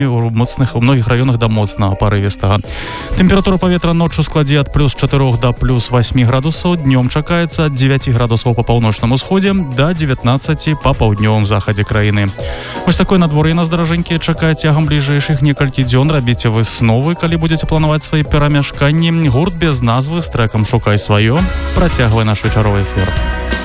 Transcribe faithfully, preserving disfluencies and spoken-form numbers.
у моцных у многіх раёнах да моцнага парывістага. Тэмпература паветра ноччу складзе ад плюс чатырох да плюс васьмі градусаў, днём чакаецца ад дзевяці градусаў па паўночным усходзе да дзевятнаццаці па паўднёвым захадзе краіны. Вось такое надвор'е нас, даражэнькія, чакае цягам бліжэйшых некалькі дзён. Рабіце высновы, калі будзеце планаваць свае перамяшканні. Гурт без назвы з трэкам «Шукай сваё» працягвае наш вечаровы эфір.